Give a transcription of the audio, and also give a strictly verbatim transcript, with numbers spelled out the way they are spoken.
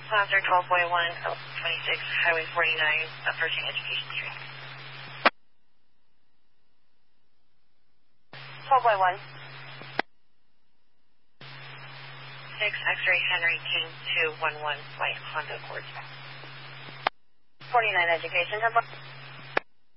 Placer twelve by one, twenty-six, Highway forty-nine, approaching Education Street. twelve by one. six, X-ray Henry King two one one, White Honda Accord. forty-nine Education, ten